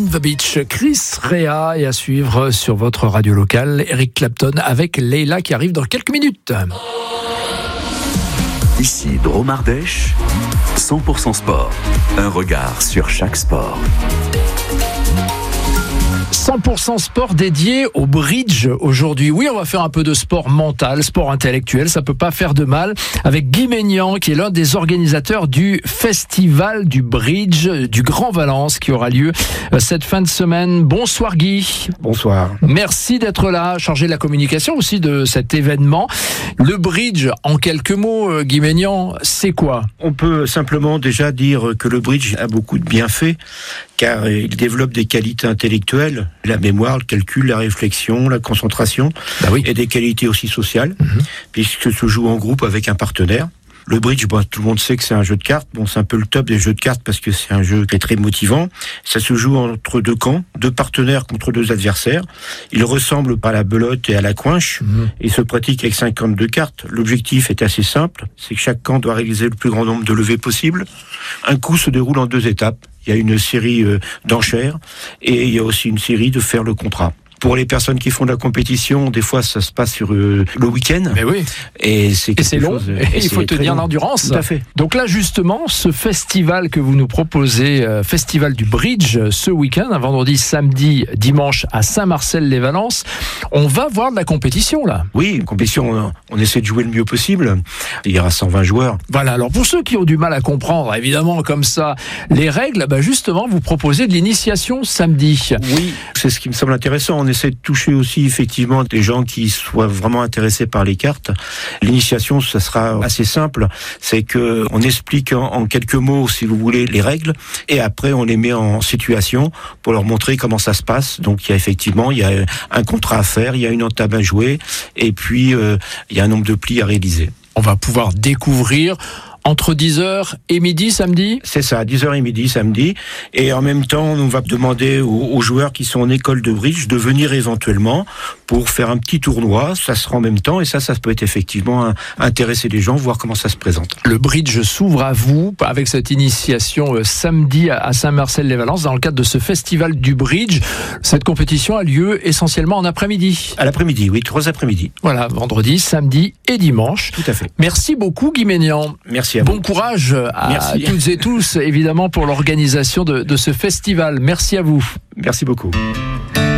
the Beach, Chris Rea, et à suivre sur votre radio locale, Eric Clapton avec Leila qui arrive dans quelques minutes. Ici Drôme Ardèche, 100% sport. Un regard sur chaque sport. 100% sport dédié au bridge aujourd'hui. Oui, on va faire un peu de sport mental, sport intellectuel, ça peut pas faire de mal, avec Guy Maignan, qui est l'un des organisateurs du festival du bridge du Grand Valence, qui aura lieu cette fin de semaine. Bonsoir Guy. Bonsoir. Merci d'être là, chargé de la communication aussi de cet événement. Le bridge, en quelques mots, Guy Maignan, c'est quoi ? On peut simplement déjà dire que le bridge a beaucoup de bienfaits, car il développe des qualités intellectuelles, la mémoire, le calcul, la réflexion, la concentration, et des qualités aussi sociales, puisque se joue en groupe avec un partenaire. Le bridge, tout le monde sait que c'est un jeu de cartes. C'est un peu le top des jeux de cartes parce que c'est un jeu qui est très motivant. Ça se joue entre deux camps, deux partenaires contre deux adversaires. Il ressemble à la belote et à la coinche. Il se pratique avec 52 cartes. L'objectif est assez simple, c'est que chaque camp doit réaliser le plus grand nombre de levées possible. Un coup se déroule en 2 étapes. Il y a une série d'enchères et il y a aussi une série de faire le contrat. Pour les personnes qui font de la compétition, des fois, ça se passe sur le week-end. Mais oui. Et c'est long. Et il faut tenir l'endurance. Tout à fait. Donc là, justement, ce festival que vous nous proposez, festival du bridge, ce week-end, un vendredi, samedi, dimanche, à Saint-Marcel-les-Valences, on va voir de la compétition, là. Oui, une compétition, on essaie de jouer le mieux possible. Il y aura 120 joueurs. Voilà. Alors, pour ceux qui ont du mal à comprendre, évidemment, comme ça, les règles, justement, vous proposez de l'initiation samedi. Oui, c'est ce qui me semble intéressant. On essaie de toucher aussi effectivement des gens qui soient vraiment intéressés par les cartes. L'initiation, ça sera assez simple. C'est que on explique en quelques mots, si vous voulez, les règles, et après on les met en situation pour leur montrer comment ça se passe. Donc il y a un contrat à faire, il y a une entame à jouer, et puis il y a un nombre de plis à réaliser. On va pouvoir découvrir entre 10h et midi samedi ? C'est ça, 10h et midi samedi. Et en même temps, on va demander aux joueurs qui sont en école de bridge de venir éventuellement pour faire un petit tournoi. Ça sera en même temps et ça peut être effectivement intéresser les gens, voir comment ça se présente. Le bridge s'ouvre à vous avec cette initiation samedi à Saint-Marcel-les-Valences dans le cadre de ce festival du bridge. Cette compétition a lieu essentiellement en après-midi. À l'après-midi, oui, 3 après-midi. Voilà, vendredi, samedi et dimanche. Tout à fait. Merci beaucoup Guy Maignan. Merci. Bon courage à toutes et tous, évidemment, pour l'organisation de ce festival. Merci à vous. Merci beaucoup.